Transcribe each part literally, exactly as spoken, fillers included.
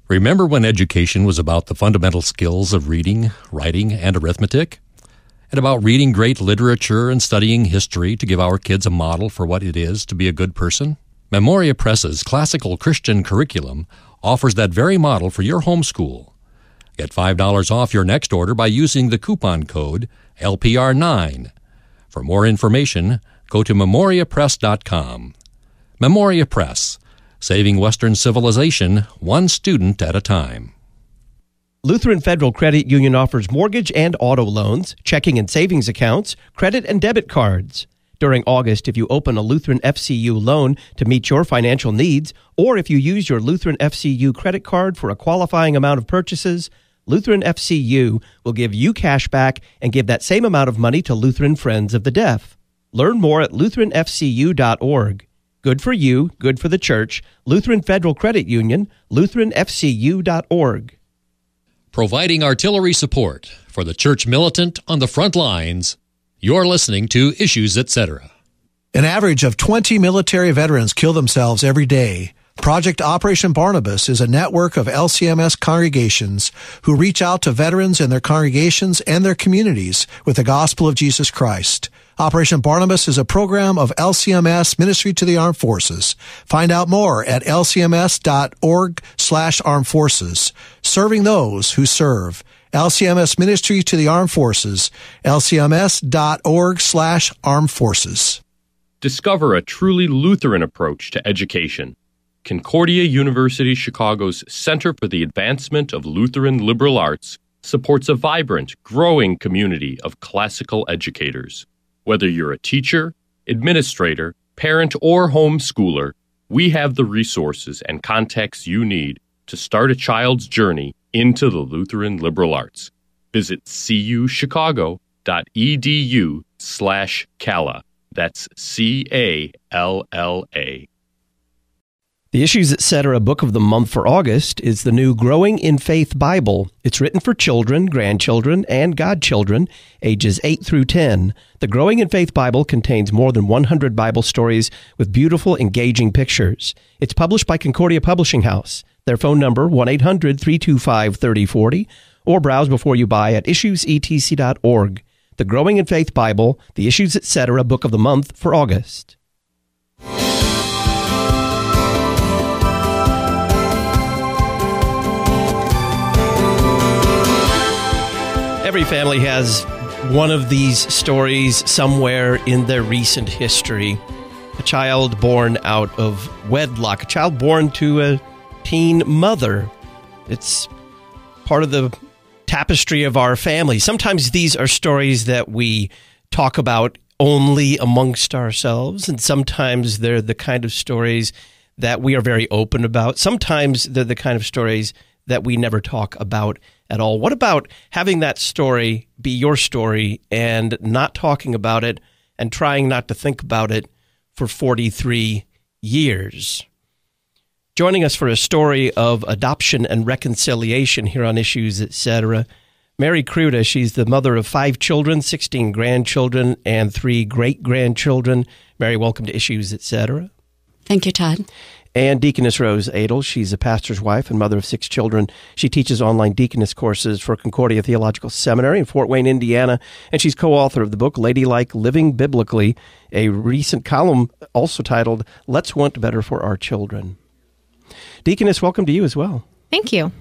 Remember when education was about the fundamental skills of reading, writing, and arithmetic? And about reading great literature and studying history to give our kids a model for what it is to be a good person? Memoria Press's classical Christian curriculum offers that very model for your homeschool. Get five dollars off your next order by using the coupon code L P R nine. For more information, go to memoria press dot com. Memoria Press, saving Western civilization one student at a time. Lutheran Federal Credit Union offers mortgage and auto loans, checking and savings accounts, credit and debit cards. During August, if you open a Lutheran F C U loan to meet your financial needs, or if you use your Lutheran F C U credit card for a qualifying amount of purchases, Lutheran F C U will give you cash back and give that same amount of money to Lutheran Friends of the Deaf. Learn more at lutheran f c u dot org. Good for you, good for the church. Lutheran Federal Credit Union, lutheran f c u dot org. Providing artillery support for the church militant on the front lines, you're listening to Issues, et cetera. An average of twenty military veterans kill themselves every day. Project Operation Barnabas is a network of L C M S congregations who reach out to veterans in their congregations and their communities with the gospel of Jesus Christ. Operation Barnabas is a program of L C M S Ministry to the Armed Forces. Find out more at l c m s dot org slash armed forces. Serving those who serve. L C M S Ministry to the Armed Forces. l c m s dot org slash armed forces. Discover a truly Lutheran approach to education. Concordia University Chicago's Center for the Advancement of Lutheran Liberal Arts supports a vibrant, growing community of classical educators. Whether you're a teacher, administrator, parent, or homeschooler, we have the resources and contacts you need to start a child's journey into the Lutheran liberal arts. Visit c u chicago dot e d u slash calla. That's C A L L A. The Issues, et cetera. Book of the month for August is the new Growing in Faith Bible. It's written for children, grandchildren, and godchildren, ages eight through ten. The Growing in Faith Bible contains more than one hundred Bible stories with beautiful, engaging pictures. It's published by Concordia Publishing House. Their phone number, one eight hundred three two five three zero four zero, or browse before you buy at issues e t c dot org. The Growing in Faith Bible, the Issues, et cetera. Book of the month for August. Every family has one of these stories somewhere in their recent history. A child born out of wedlock, a child born to a teen mother. It's part of the tapestry of our family. Sometimes these are stories that we talk about only amongst ourselves, and sometimes they're the kind of stories that we are very open about. Sometimes they're the kind of stories that we never talk about at all. What about having that story be your story and not talking about it and trying not to think about it for forty-three years? Joining us for a story of adoption and reconciliation here on Issues, et cetera. Mary Kruta, she's the mother of five children, sixteen grandchildren, and three great-grandchildren. Mary, welcome to Issues, et cetera. Thank you, Todd. And Deaconess Rose Adel. She's a pastor's wife and mother of six children. She teaches online deaconess courses for Concordia Theological Seminary in Fort Wayne, Indiana, and she's co-author of the book Ladylike Living Biblically, a recent column also titled Let's Want Better for Our Children. Deaconess, welcome to you as well. Thank you.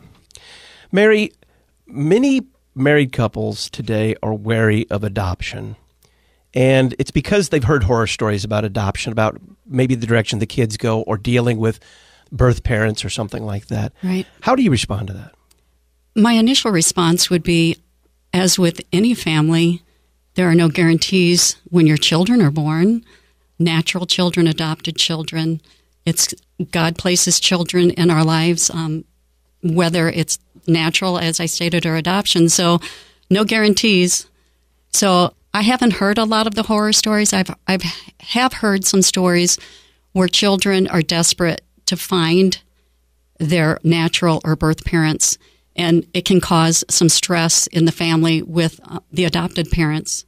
Mary, many married couples today are wary of adoption. And it's because they've heard horror stories about adoption, about maybe the direction the kids go, or dealing with birth parents or something like that. Right. How do you respond to that? My initial response would be, as with any family, there are no guarantees when your children are born, natural children, adopted children. It's God places children in our lives, um, whether it's natural, as I stated, or adoption. So no guarantees. So I haven't heard a lot of the horror stories. I've I've have heard some stories where children are desperate to find their natural or birth parents, and it can cause some stress in the family with uh, the adopted parents.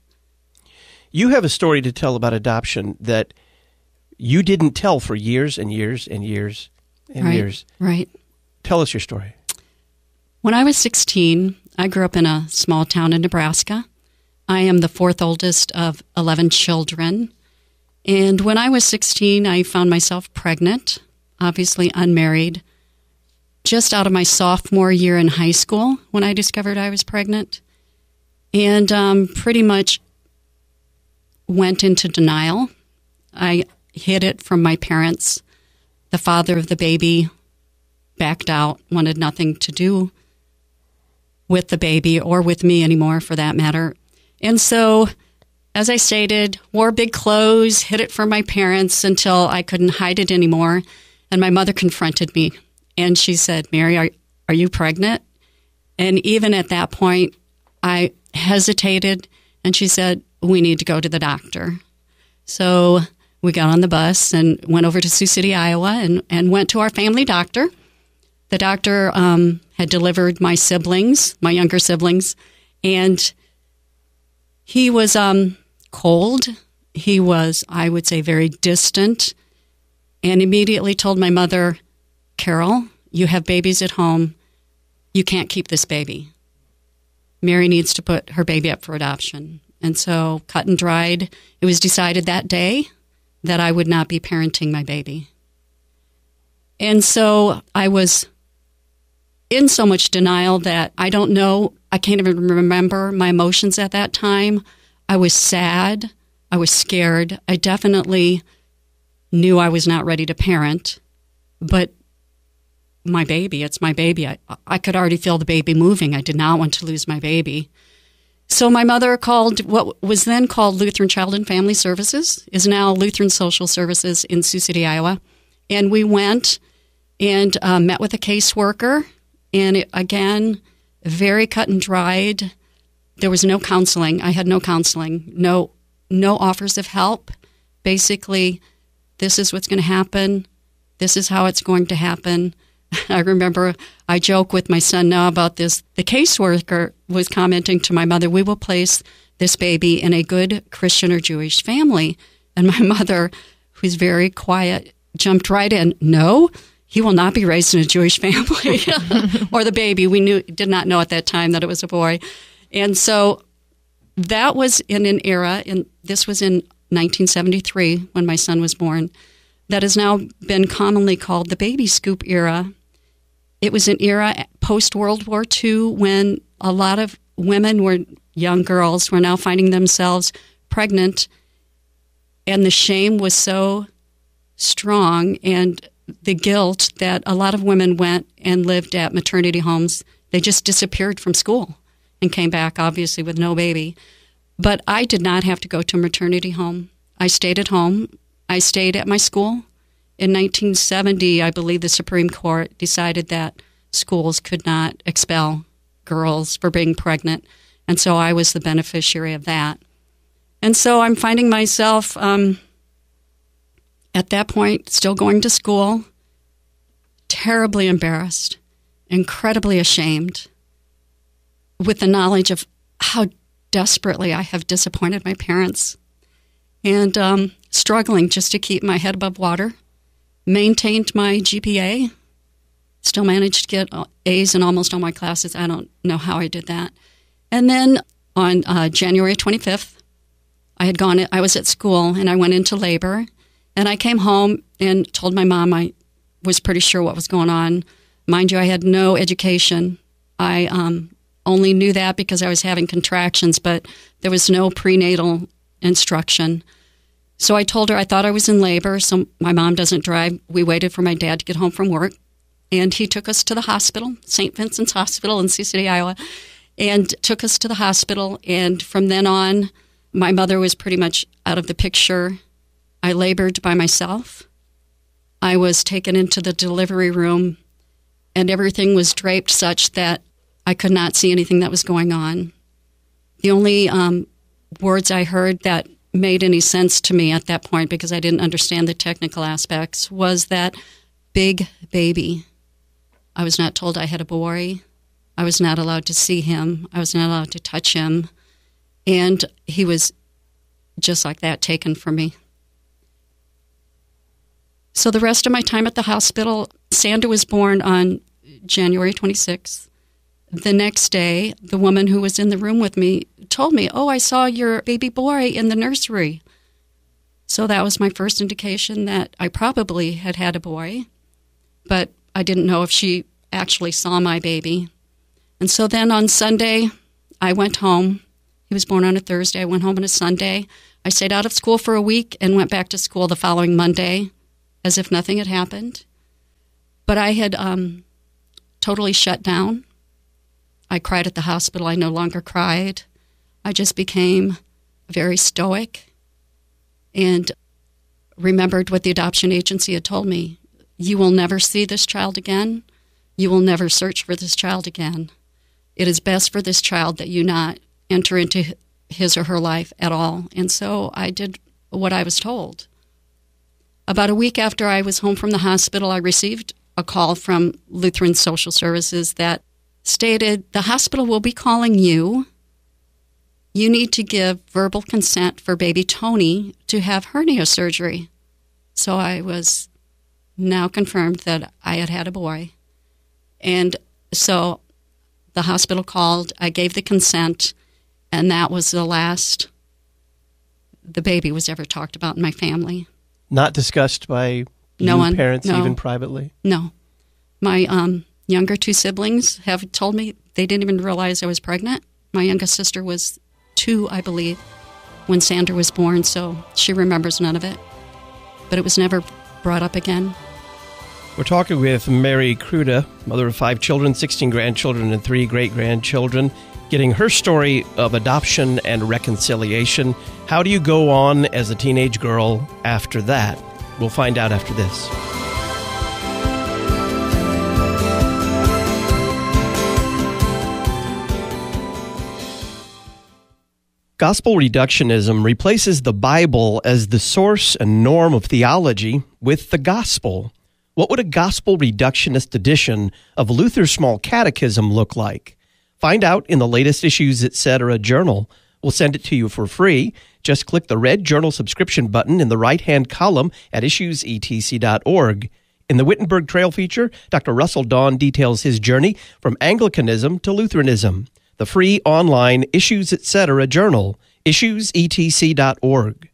You have a story to tell about adoption that you didn't tell for years and years and years and right, years. Right. Tell us your story. When I was sixteen, I grew up in a small town in Nebraska. I am the fourth oldest of eleven children. And when I was sixteen, I found myself pregnant, obviously unmarried, just out of my sophomore year in high school when I discovered I was pregnant. And um, pretty much went into denial. I hid it from my parents. The father of the baby backed out, wanted nothing to do with the baby or with me anymore, for that matter. And so, as I stated, wore big clothes, hid it from my parents until I couldn't hide it anymore. And my mother confronted me, and she said, "Mary, are, are you pregnant?" And even at that point, I hesitated, and she said, "We need to go to the doctor." So we got on the bus and went over to Sioux City, Iowa, and, and went to our family doctor. The doctor um, had delivered my siblings, my younger siblings, and he was um, cold. He was, I would say, very distant, and immediately told my mother, "Carol, you have babies at home. You can't keep this baby. Mary needs to put her baby up for adoption." And so, cut and dried, it was decided that day that I would not be parenting my baby. And so I was in so much denial that I don't know, I can't even remember my emotions at that time. I was sad. I was scared. I definitely knew I was not ready to parent. But my baby, it's my baby. I, I could already feel the baby moving. I did not want to lose my baby. So my mother called what was then called Lutheran Child and Family Services, is now Lutheran Social Services in Sioux City, Iowa. And we went and uh, met with a caseworker. And it, again, very cut and dried. There was no counseling. I had no counseling, no no offers of help. Basically, this is what's going to happen. This is how it's going to happen. I remember I joke with my son now about this. The caseworker was commenting to my mother, "We will place this baby in a good Christian or Jewish family." And my mother, who's very quiet, jumped right in. "No, he will not be raised in a Jewish family." Or the baby. We knew did not know at that time that it was a boy. And so that was in an era, and this was in nineteen seventy-three when my son was born, that has now been commonly called the baby scoop era. It was an era post-World War Two when a lot of women were, young girls, were now finding themselves pregnant, and the shame was so strong and the guilt that a lot of women went and lived at maternity homes. They just disappeared from school and came back, obviously, with no baby. But I did not have to go to a maternity home. I stayed at home. I stayed at my school. In nineteen seventy, I believe the Supreme Court decided that schools could not expel girls for being pregnant, and so I was the beneficiary of that. And so I'm finding myself, um, at that point, still going to school, terribly embarrassed, incredibly ashamed, with the knowledge of how desperately I have disappointed my parents, and um, struggling just to keep my head above water. Maintained my G P A, still managed to get A's in almost all my classes. I don't know how I did that. And then on uh, January twenty-fifth, I had gone, I was at school, and I went into labor, and I came home and told my mom I was pretty sure what was going on. Mind you, I had no education. I um, only knew that because I was having contractions, but there was no prenatal instruction. So I told her I thought I was in labor, so my mom doesn't drive. We waited for my dad to get home from work, and he took us to the hospital, Saint Vincent's Hospital in Sioux City, Iowa, and took us to the hospital. And from then on, my mother was pretty much out of the picture. I labored by myself. I was taken into the delivery room, and everything was draped such that I could not see anything that was going on. The only um, words I heard that made any sense to me at that point, because I didn't understand the technical aspects, was that big baby. I was not told I had a boy. I was not allowed to see him. I was not allowed to touch him. And he was just like that, taken from me. So the rest of my time at the hospital, Sandra was born on January twenty-sixth. the next day, the woman who was in the room with me told me, oh, I saw your baby boy in the nursery. So that was my first indication that I probably had had a boy, but I didn't know if she actually saw my baby. And so then on Sunday, I went home. He was born on a Thursday. I went home on a Sunday. I stayed out of school for a week and went back to school the following Monday as if nothing had happened. But I had um, totally shut down. I cried at the hospital. I no longer cried. I just became very stoic and remembered what the adoption agency had told me. You will never see this child again. You will never search for this child again. It is best for this child that you not enter into his or her life at all. And so I did what I was told. About a week after I was home from the hospital, I received a call from Lutheran Social Services that stated, the hospital will be calling you. You need to give verbal consent for baby Tony to have hernia surgery. So I was now confirmed that I had had a boy. And so the hospital called, I gave the consent, and that was the last the baby was ever talked about in my family. Not discussed by no you one, parents, no. even privately? No. My um, younger two siblings have told me they didn't even realize I was pregnant. My youngest sister was two, I believe, when Sandra was born, so she remembers none of it. But it was never brought up again. We're talking with Mary Kruda, mother of five children, sixteen grandchildren, and three great-grandchildren, getting her story of adoption and reconciliation. How do you go on as a teenage girl after that? We'll find out after this. Gospel reductionism replaces the Bible as the source and norm of theology with the gospel. What would a gospel reductionist edition of Luther's Small Catechism look like? Find out in the latest Issues Etc. journal. We'll send it to you for free. Just click the red journal subscription button in the right-hand column at issues e t c dot org. In the Wittenberg Trail feature, Doctor Russell Dawn details his journey from Anglicanism to Lutheranism. The free online Issues Etc. journal, issues e t c dot org.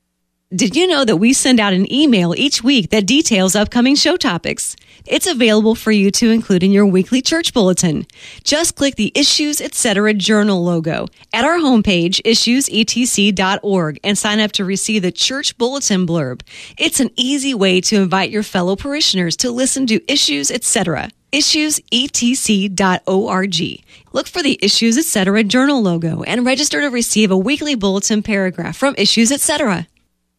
Did you know that we send out an email each week that details upcoming show topics? It's available for you to include in your weekly church bulletin. Just click the Issues Etc. journal logo at our homepage, issues e t c dot org, and sign up to receive the church bulletin blurb. It's an easy way to invite your fellow parishioners to listen to Issues Etc. issues e t c dot org. Look for the Issues Etc. journal logo and register to receive a weekly bulletin paragraph from Issues Etc.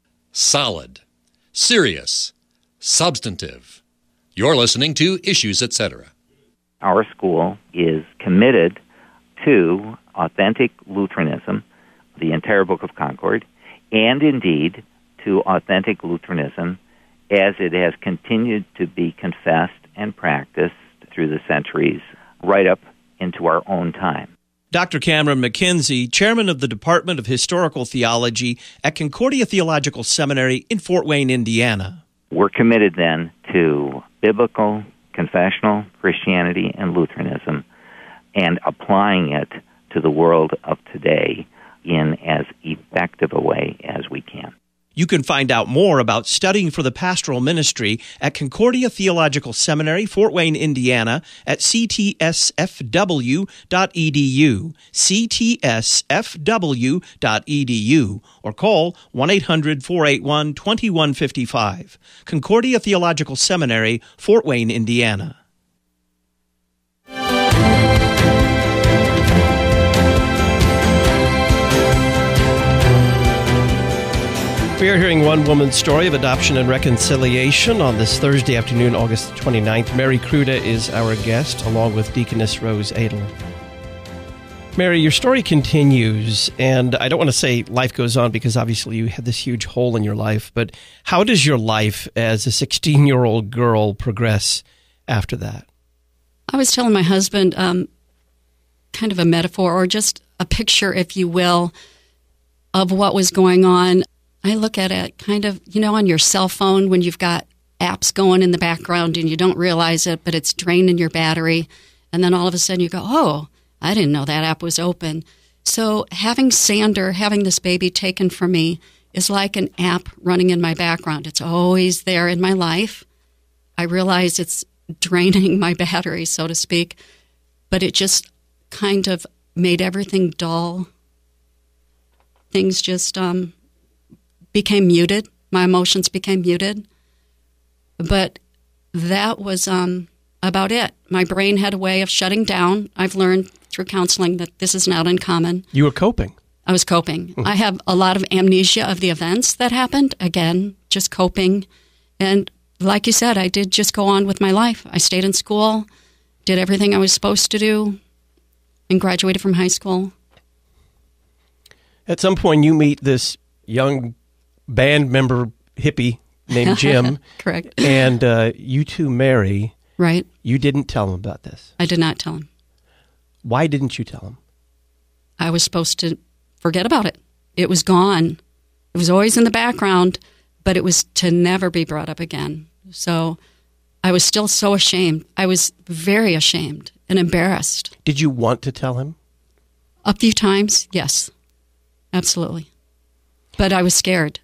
Solid, serious, substantive. You're listening to Issues Etc. Our school is committed to authentic Lutheranism, the entire Book of Concord, and indeed to authentic Lutheranism as it has continued to be confessed and practiced through the centuries, right up into our own time. Doctor Cameron McKenzie, chairman of the Department of Historical Theology at Concordia Theological Seminary in Fort Wayne, Indiana. We're committed then to biblical, confessional Christianity and Lutheranism and applying it to the world of today in as effective a way as we can. You can find out more about studying for the pastoral ministry at Concordia Theological Seminary, Fort Wayne, Indiana, at c t s f w dot e d u, c t s f w dot e d u, or call one eight hundred, four eight one, two one five five. Concordia Theological Seminary, Fort Wayne, Indiana. We are hearing one woman's story of adoption and reconciliation on this Thursday afternoon, August twenty-ninth. Mary Kruda is our guest, along with Deaconess Rose Adel. Mary, your story continues, and I don't want to say life goes on because obviously you had this huge hole in your life, but how does your life as a sixteen-year-old girl progress after that? I was telling my husband um, kind of a metaphor or just a picture, if you will, of what was going on. I look at it kind of, you know, on your cell phone when you've got apps going in the background and you don't realize it, but it's draining your battery. And then all of a sudden you go, oh, I didn't know that app was open. So having Sander, having this baby taken from me, is like an app running in my background. It's always there in my life. I realize it's draining my battery, so to speak, but it just kind of made everything dull. Things just um, became muted. My emotions became muted. But that was um, about it. My brain had a way of shutting down. I've learned through counseling that this is not uncommon. You were coping. I was coping. I have a lot of amnesia of the events that happened. Again, just coping. And like you said, I did just go on with my life. I stayed in school, did everything I was supposed to do, and graduated from high school. At some point, you meet this young band member hippie named Jim. Correct. And uh, you two marry. Right. You didn't tell him about this. I did not tell him. Why didn't you tell him? I was supposed to forget about it. It was gone. It was always in the background, but it was to never be brought up again. So I was still so ashamed. I was very ashamed and embarrassed. Did you want to tell him? A few times, yes. Absolutely. But I was scared.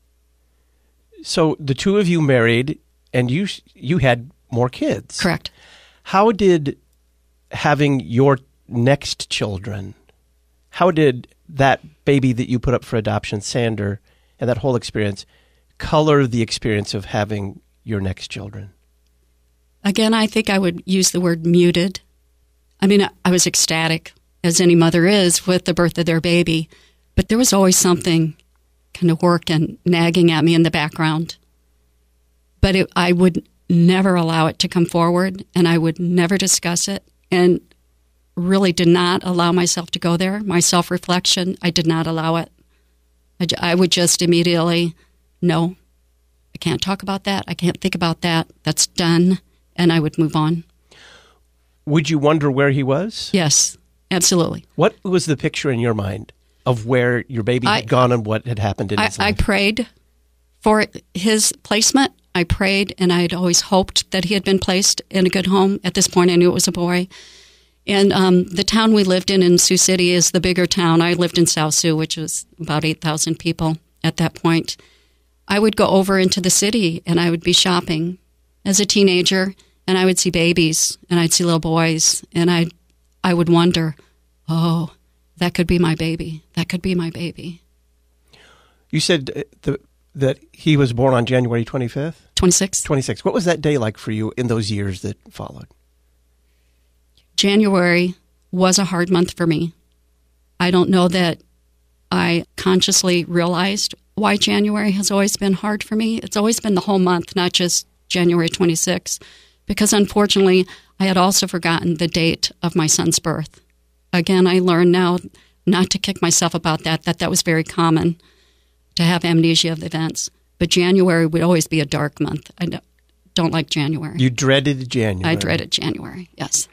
So the two of you married, and you you had more kids. Correct. How did having your next children, how did that baby that you put up for adoption, Sander, and that whole experience color the experience of having your next children? Again, I think I would use the word muted. I mean, I was ecstatic, as any mother is, with the birth of their baby. But there was always something kind of working, nagging at me in the background. But it, I would never allow it to come forward, and I would never discuss it, and really did not allow myself to go there. My self-reflection, I did not allow it. I, I would just immediately, no, I can't talk about that. I can't think about that. That's done. And I would move on. Would you wonder where he was? Yes, absolutely. What was the picture in your mind of where your baby had I, gone and what had happened in I, his life? I prayed for his placement. I prayed, and I had always hoped that he had been placed in a good home. At this point, I knew it was a boy. And um, the town we lived in, in Sioux City, is the bigger town. I lived in South Sioux, which was about eight thousand people at that point. I would go over into the city, and I would be shopping as a teenager, and I would see babies, and I'd see little boys, and I I would wonder, oh, that could be my baby. That could be my baby. You said the, that he was born on January twenty-fifth? twenty-sixth. twenty-sixth. What was that day like for you in those years that followed? January was a hard month for me. I don't know that I consciously realized why January has always been hard for me. It's always been the whole month, not just January twenty-sixth, because unfortunately, I had also forgotten the date of my son's birth. Again, I learned now not to kick myself about that, that that was very common to have amnesia of events. But January would always be a dark month. I don't like January. You dreaded January. I dreaded January, yes.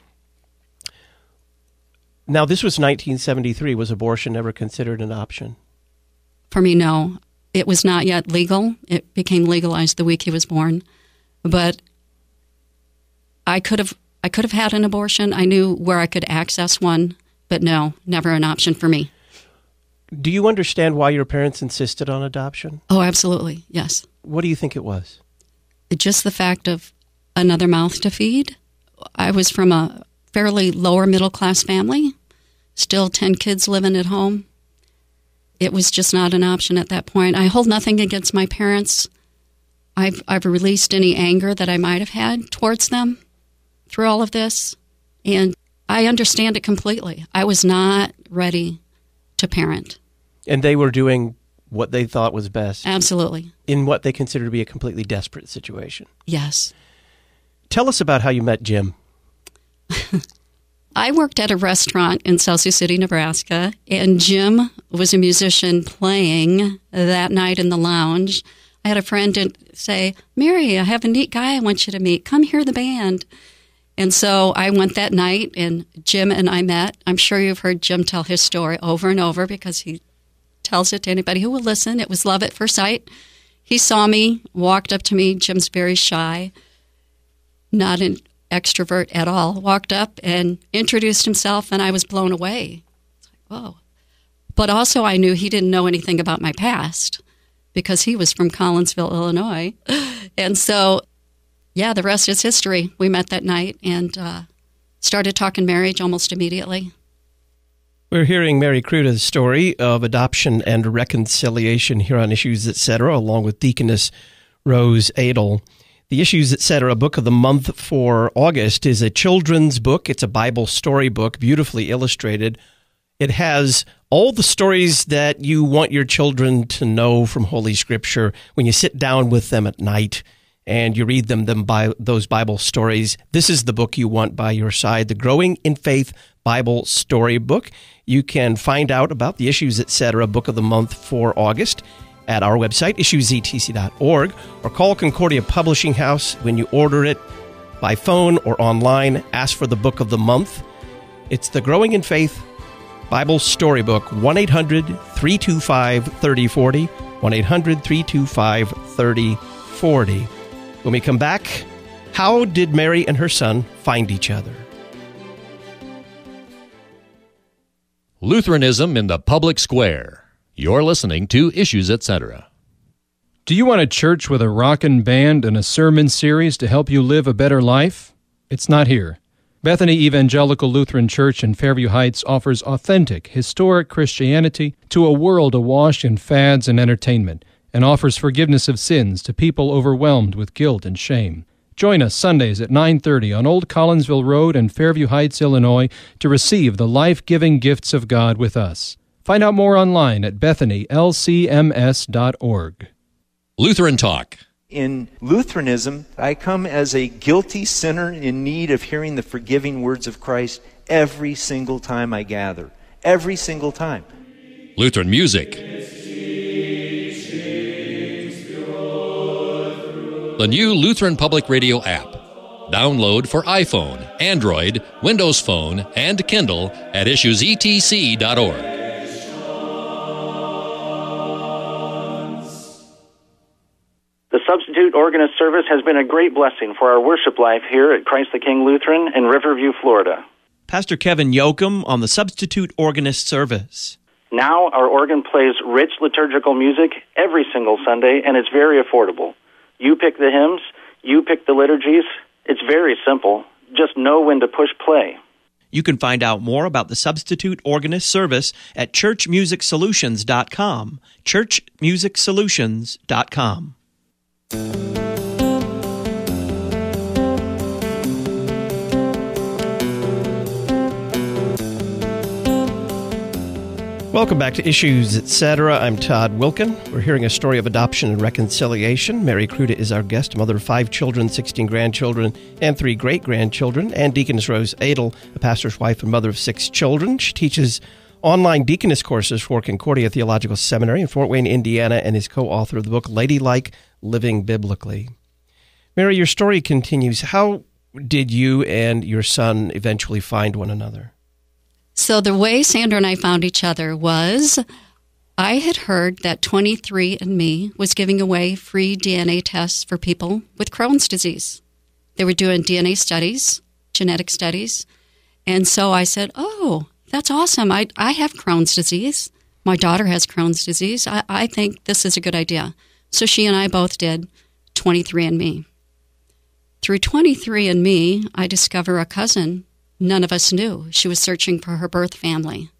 Now, this was nineteen seventy-three. Was abortion ever considered an option? For me, no. It was not yet legal. It became legalized the week he was born. But I could have I could have had an abortion. I knew where I could access one, but no, never an option for me. Do you understand why your parents insisted on adoption? Oh, absolutely, yes. What do you think it was? Just the fact of another mouth to feed. I was from a fairly lower middle class family, still ten kids living at home. It was just not an option at that point. I hold nothing against my parents. I've I've released any anger that I might have had towards them through all of this, and I understand it completely. I was not ready to parent. And they were doing what they thought was best. Absolutely. In what they considered to be a completely desperate situation. Yes. Tell us about how you met Jim. I worked at a restaurant in South Sioux City, Nebraska, and Jim was a musician playing that night in the lounge. I had a friend say, Mary, I have a neat guy I want you to meet. Come hear the band. And so I went that night, and Jim and I met. I'm sure you've heard Jim tell his story over and over because he tells it to anybody who will listen. It was love at first sight. He saw me, walked up to me. Jim's very shy, not in, extrovert at all, walked up and introduced himself, and I was blown away. It's like, whoa. But also I knew he didn't know anything about my past because he was from Collinsville, Illinois. And so, yeah, the rest is history. We met that night and uh, started talking marriage almost immediately. We're hearing Mary Kruta's story of adoption and reconciliation here on Issues, et cetera, along with Deaconess Rose Adel. The Issues, et cetera, book of the month for August is a children's book. It's a Bible story book, beautifully illustrated. It has all the stories that you want your children to know from Holy Scripture when you sit down with them at night and you read them, them by those Bible stories. This is the book you want by your side, the Growing in Faith Bible Storybook. You can find out about the Issues, et cetera, book of the month for August at our website, issues e t c dot org, or call Concordia Publishing House when you order it by phone or online. Ask for the book of the month. It's the Growing in Faith Bible Storybook, one eight hundred, three two five, three oh four oh, one eight hundred, three two five, three oh four oh. When we come back, how did Mary and her son find each other? Lutheranism in the public square. You're listening to Issues, et cetera. Do you want a church with a rockin' band and a sermon series to help you live a better life? It's not here. Bethany Evangelical Lutheran Church in Fairview Heights offers authentic, historic Christianity to a world awash in fads and entertainment, and offers forgiveness of sins to people overwhelmed with guilt and shame. Join us Sundays at nine thirty on Old Collinsville Road in Fairview Heights, Illinois, to receive the life-giving gifts of God with us. Find out more online at bethany l c m s dot org. Lutheran Talk. In Lutheranism, I come as a guilty sinner in need of hearing the forgiving words of Christ every single time I gather. Every single time. Lutheran music. The new Lutheran Public Radio app. Download for iPhone, Android, Windows Phone, and Kindle at issues e t c dot org. The Substitute Organist Service has been a great blessing for our worship life here at Christ the King Lutheran in Riverview, Florida. Pastor Kevin Yoakum on the Substitute Organist Service. Now our organ plays rich liturgical music every single Sunday, and it's very affordable. You pick the hymns, you pick the liturgies. It's very simple. Just know when to push play. You can find out more about the Substitute Organist Service at church music solutions dot com. church music solutions dot com. Welcome back to Issues, et cetera. I'm Todd Wilkin. We're hearing a story of adoption and reconciliation. Mary Kruta is our guest, mother of five children, sixteen grandchildren, and three great-grandchildren, and Deaconess Rose Adel, a pastor's wife and mother of six children. She teaches online deaconess courses for Concordia Theological Seminary in Fort Wayne, Indiana, and is co-author of the book Ladylike Living Biblically. Mary, your story continues. How did you and your son eventually find one another? So the way Sandra and I found each other was I had heard that twenty-three and me was giving away free D N A tests for people with Crohn's disease. They were doing D N A studies, genetic studies. And so I said, oh, that's awesome. I, I have Crohn's disease. My daughter has Crohn's disease. I, I think this is a good idea. So she and I both did twenty-three and me. Through twenty-three and me, I discover a cousin none of us knew. She was searching for her birth family.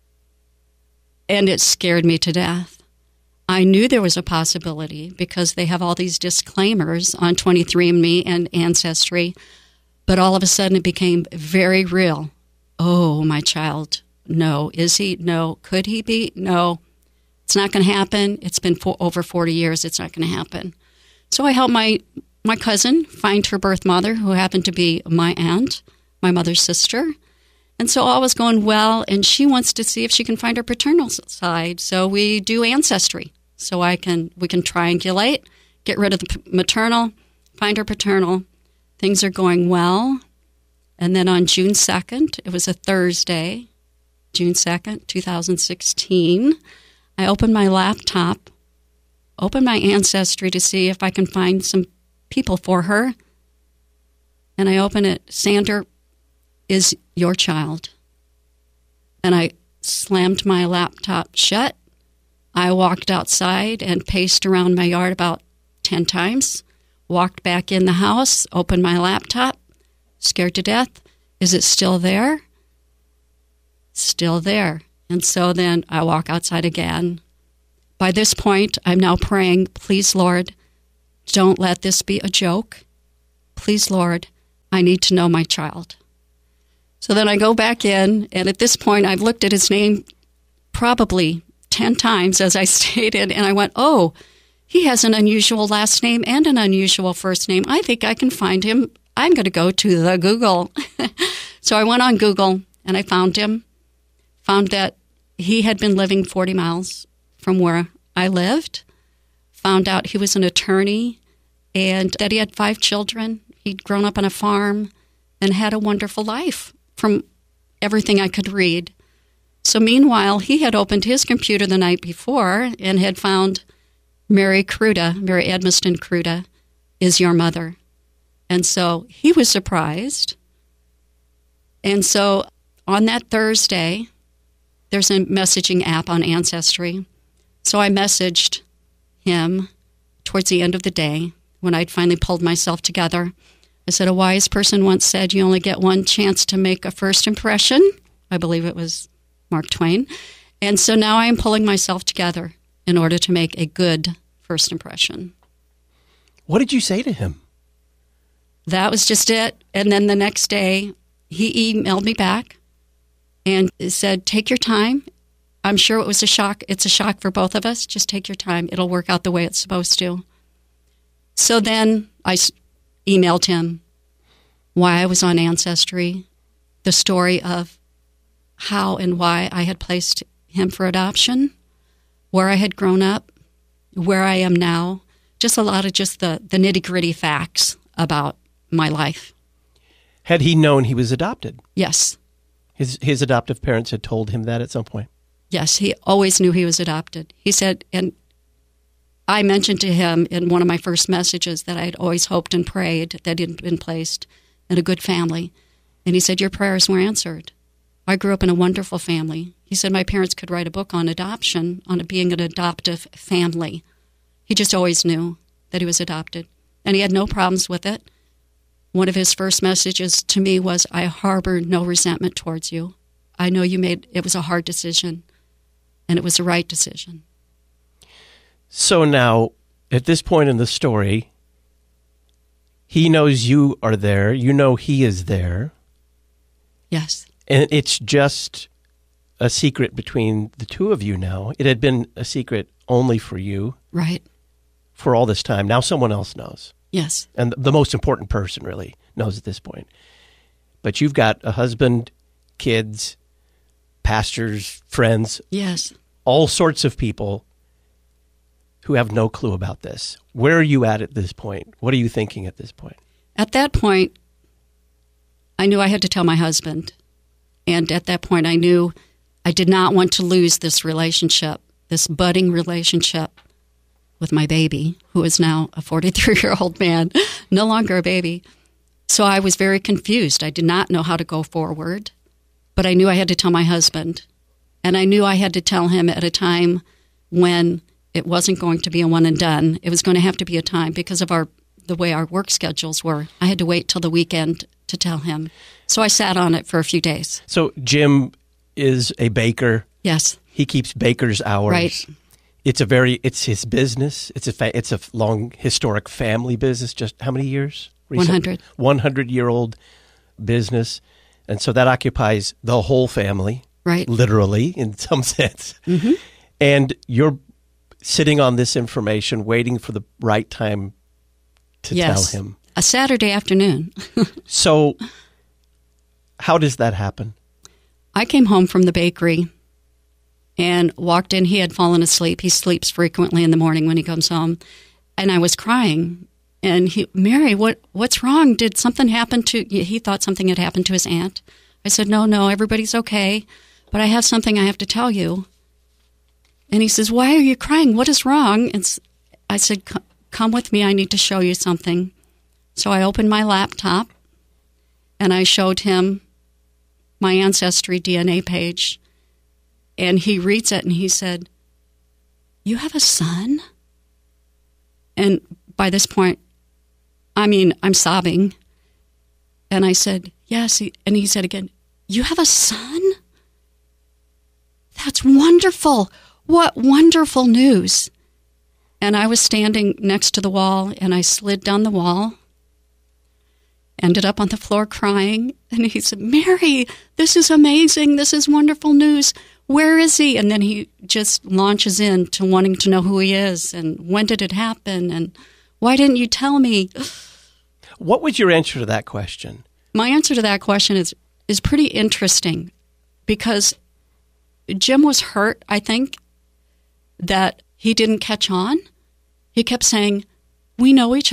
And it scared me to death. I knew there was a possibility because they have all these disclaimers on twenty-three and me and Ancestry, but all of a sudden it became very real. Oh, my child, no. Is he? No. Could he be? No. It's not going to happen. It's been for over forty years. It's not going to happen. So I helped my, my cousin find her birth mother, who happened to be my aunt, my mother's sister. And so all was going well, and she wants to see if she can find her paternal side. So we do Ancestry. So I can we can triangulate, get rid of the maternal, find her paternal. Things are going well. And then on June second, it was a Thursday, June second, twenty sixteen, I opened my laptop, opened my Ancestry to see if I can find some people for her. And I open it. Sander is your child. And I slammed my laptop shut. I walked outside and paced around my yard about ten times, walked back in the house, opened my laptop, scared to death. Is it still there? Still there. And so then I walk outside again. By this point, I'm now praying, please, Lord, don't let this be a joke. Please, Lord, I need to know my child. So then I go back in, and at this point, I've looked at his name probably ten times, as I stated, and I went, oh, he has an unusual last name and an unusual first name. I think I can find him. I'm going to go to the Google. So I went on Google, and I found him, found that he had been living forty miles from where I lived, found out he was an attorney, and that he had five children. He'd grown up on a farm and had a wonderful life from everything I could read. So meanwhile, he had opened his computer the night before and had found Mary Cruda, Mary Edmiston Cruda, is your mother. And so he was surprised. And so on that Thursday, there's a messaging app on Ancestry. So I messaged him towards the end of the day when I'd finally pulled myself together. I said, a wise person once said you only get one chance to make a first impression. I believe it was Mark Twain. And so now I am pulling myself together in order to make a good first impression. What did you say to him? That was just it. And then the next day, he emailed me back and said, take your time. I'm sure it was a shock. It's a shock for both of us. Just take your time. It'll work out the way it's supposed to. So then I emailed him why I was on Ancestry, the story of how and why I had placed him for adoption, where I had grown up, where I am now, just a lot of just the, the nitty-gritty facts about my life. Had he known he was adopted? Yes. His his adoptive parents had told him that at some point? Yes, he always knew he was adopted. He said, and I mentioned to him in one of my first messages that I had always hoped and prayed that he'd been placed in a good family. And he said, your prayers were answered. I grew up in a wonderful family. He said my parents could write a book on adoption, on it being an adoptive family. He just always knew that he was adopted. And he had no problems with it. One of his first messages to me was, I harbor no resentment towards you. I know you made, it was a hard decision, and it was the right decision. So now, at this point in the story, he knows you are there. You know he is there. Yes. And it's just a secret between the two of you now. It had been a secret only for you. Right. For all this time. Now someone else knows. Yes. And the most important person really knows at this point. But you've got a husband, kids, pastors, friends. Yes. All sorts of people who have no clue about this. Where are you at at this point? What are you thinking at this point? At that point, I knew I had to tell my husband. And at that point, I knew I did not want to lose this relationship, this budding relationship with my baby, who is now a forty-three-year-old man, no longer a baby. So I was very confused. I did not know how to go forward, but I knew I had to tell my husband. And I knew I had to tell him at a time when it wasn't going to be a one and done. It was going to have to be a time because of our the way our work schedules were. I had to wait till the weekend to tell him. So I sat on it for a few days. So Jim is a baker. Yes. He keeps baker's hours. Right. It's a very, it's his business. It's a, fa- it's a long historic family business. Just how many years? one hundred. one hundred year old business. And so that occupies the whole family. Right. Literally, in some sense. Mm-hmm. And you're sitting on this information, waiting for the right time to yes. tell him. A Saturday afternoon. So how does that happen? I came home from the bakery and walked in. He had fallen asleep. He sleeps frequently in the morning when he comes home. And I was crying. And he, Mary, what what's wrong? Did something happen to, he thought something had happened to his aunt. I said, no, no, everybody's okay. But I have something I have to tell you. And he says, why are you crying? What is wrong? And I said, come with me. I need to show you something. So I opened my laptop and I showed him my Ancestry D N A page, and he reads it, and he said, "You have a son?" And by this point, I mean, I'm sobbing. And I said, "Yes." He, and he said again, "You have a son? That's wonderful. What wonderful news." And I was standing next to the wall, and I slid down the wall, ended up on the floor crying. And he said, "Mary, this is amazing. This is wonderful news. Where is he?" And then he just launches into wanting to know who he is and when did it happen and why didn't you tell me? What was your answer to that question? My answer to that question is is pretty interesting because Jim was hurt, I think, that he didn't catch on. He kept saying, "We know each